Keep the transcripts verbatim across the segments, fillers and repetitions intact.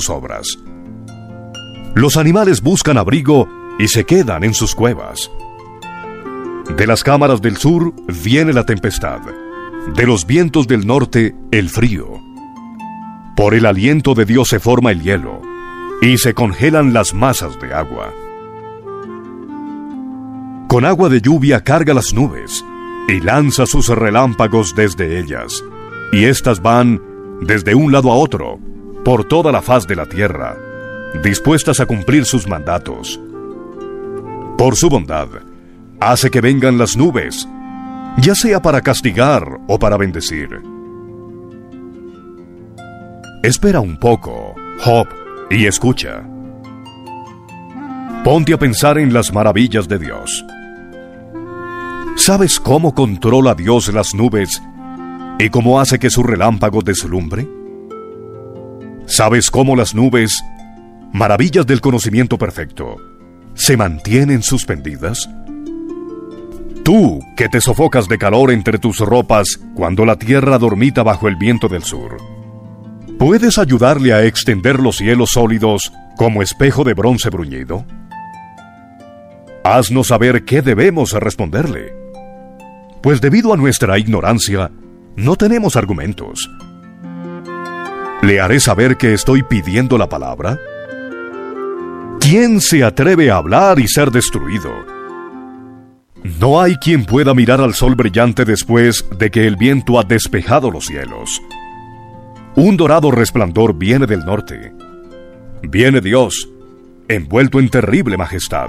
sus obras. Los animales buscan abrigo y se quedan en sus cuevas. De las cámaras del sur viene la tempestad, de los vientos del norte el frío. Por el aliento de Dios se forma el hielo y se congelan las masas de agua. Con agua de lluvia carga las nubes y lanza sus relámpagos desde ellas, y éstas van desde un lado a otro por toda la faz de la tierra, dispuestas a cumplir sus mandatos. Por su bondad, hace que vengan las nubes, ya sea para castigar o para bendecir. Espera un poco, Job, y escucha. Ponte a pensar en las maravillas de Dios. ¿Sabes cómo controla Dios las nubes y cómo hace que su relámpago deslumbre? ¿Sabes cómo las nubes, maravillas del conocimiento perfecto, se mantienen suspendidas? Tú, que te sofocas de calor entre tus ropas cuando la tierra dormita bajo el viento del sur, ¿puedes ayudarle a extender los cielos sólidos como espejo de bronce bruñido? Haznos saber qué debemos responderle, pues debido a nuestra ignorancia, no tenemos argumentos. ¿Le haré saber que estoy pidiendo la palabra? ¿Quién se atreve a hablar y ser destruido? No hay quien pueda mirar al sol brillante después de que el viento ha despejado los cielos. Un dorado resplandor viene del norte. Viene Dios, envuelto en terrible majestad.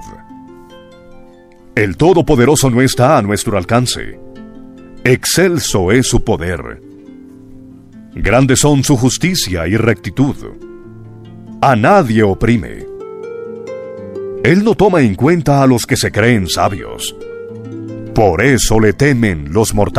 El Todopoderoso no está a nuestro alcance. Excelso es su poder. Grandes son su justicia y rectitud. A nadie oprime. Él no toma en cuenta a los que se creen sabios. Por eso le temen los mortales.